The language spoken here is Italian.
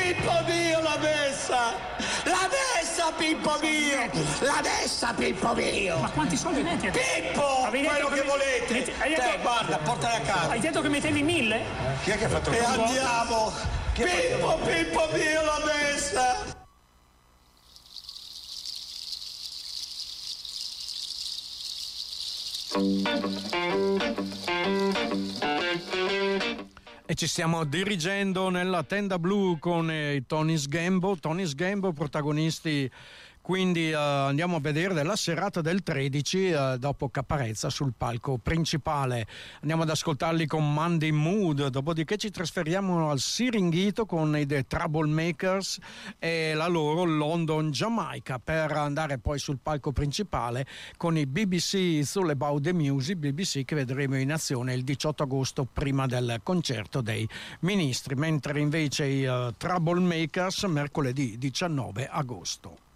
Pippo mio, l'ha messa Pippo mio, l'ha messa Pippo mio. Ma quanti soldi metti? Pippo, quello che volete. Guarda, portala a casa. Hai detto che mettevi 1.000? Chi è che ha fatto il E andiamo. Pippo mio, l'ha messa. E ci stiamo dirigendo nella tenda blu con i Tony Sgambo, protagonisti. Quindi andiamo a vedere della serata del 13 dopo Caparezza sul palco principale. Andiamo ad ascoltarli con Monday Mood, dopodiché ci trasferiamo al Siringhito con i The Troublemakers e la loro London Jamaica, per andare poi sul palco principale con i BBC It's All About the Music, BBC che vedremo in azione il 18 agosto prima del concerto dei ministri, mentre invece i Troublemakers mercoledì 19 agosto.